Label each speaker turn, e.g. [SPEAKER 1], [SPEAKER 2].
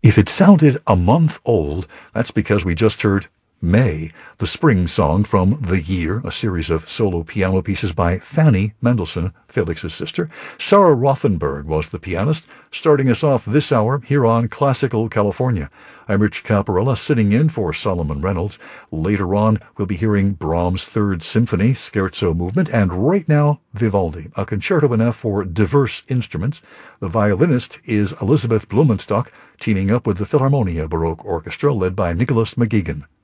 [SPEAKER 1] If it sounded a month old, that's because we just heard May, the spring song from The Year, a series of solo piano pieces by Fanny Mendelssohn, Felix's sister. Sarah Rothenberg was the pianist, starting us off this hour here on Classical California. I'm Rich Caparella, sitting in for Solomon Reynolds. Later on, we'll be hearing Brahms' Third Symphony, Scherzo movement, and right now, Vivaldi, a concerto in F for diverse instruments. The violinist is Elizabeth Blumenstock, teaming up with the Philharmonia Baroque Orchestra led by Nicholas McGuigan.